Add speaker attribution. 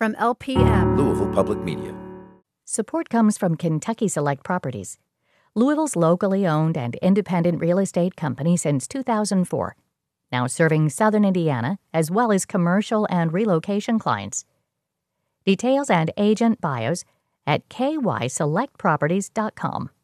Speaker 1: From LPM,
Speaker 2: Louisville Public Media.
Speaker 3: Support comes from Kentucky Select Properties, Louisville's locally owned and independent real estate company since 2004, now serving southern Indiana as well as commercial and relocation clients. Details and agent bios at kyselectproperties.com.